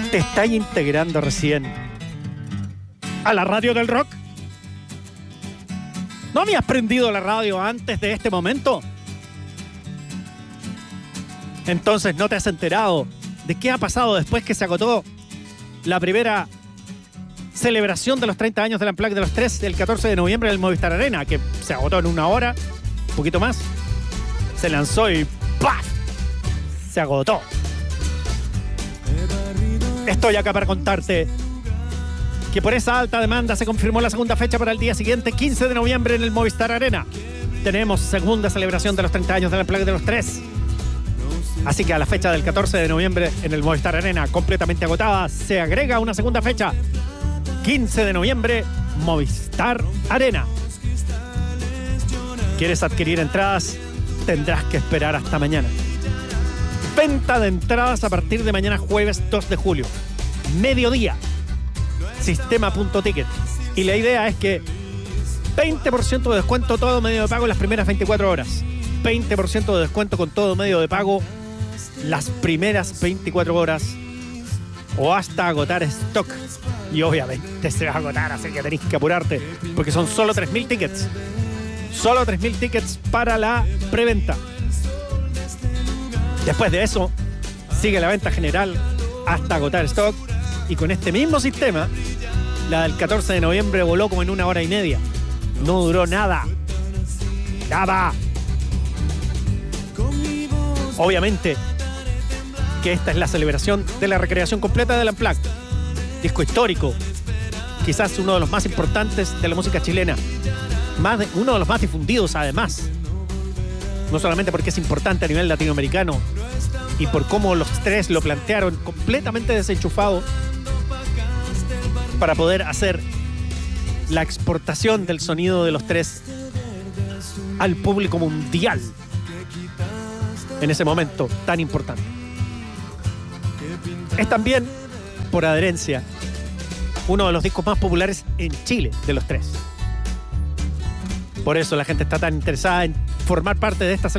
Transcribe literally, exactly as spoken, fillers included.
¿Te estás integrando recién a la radio del rock? ¿No me has prendido la radio antes de este momento? Entonces no te has enterado de qué ha pasado después que se agotó la primera celebración de los treinta años del Unplugged de los tres el catorce de noviembre en el Movistar Arena, que se agotó en una hora, un poquito más. Se lanzó y ¡paf! Se agotó. Estoy acá para contarte que por esa alta demanda se confirmó la segunda fecha para el día siguiente, quince de noviembre, en el Movistar Arena. Tenemos segunda celebración de los treinta años del Unplugged de los tres. Así que a la fecha del catorce de noviembre en el Movistar Arena, completamente agotada, se agrega una segunda fecha. quince de noviembre, Movistar Arena. ¿Quieres adquirir entradas? Tendrás que esperar hasta mañana. Venta de entradas a partir de mañana jueves dos de julio. Mediodía. Sistema punto ticket. Y la idea es que veinte por ciento de descuento todo medio de pago en las primeras veinticuatro horas. veinte por ciento de descuento con todo medio de pago las primeras veinticuatro horas o hasta agotar stock. Y obviamente se va a agotar, así que tenés que apurarte porque son solo tres mil tickets. Solo tres mil tickets para la preventa. Después de eso, sigue la venta general hasta agotar stock. Y con este mismo sistema, la del catorce de noviembre voló como en una hora y media. No duró nada. Nada. Obviamente que esta es la celebración de la recreación completa del Unplugged. Disco histórico. Quizás uno de los más importantes de la música chilena. Más de, uno de los más difundidos, además. No solamente porque es importante a nivel latinoamericano y por cómo los tres lo plantearon completamente desenchufado para poder hacer la exportación del sonido de los tres al público mundial en ese momento tan importante. Es también, por adherencia, uno de los discos más populares en Chile de los tres. Por eso la gente está tan interesada en formar parte de esta celebración.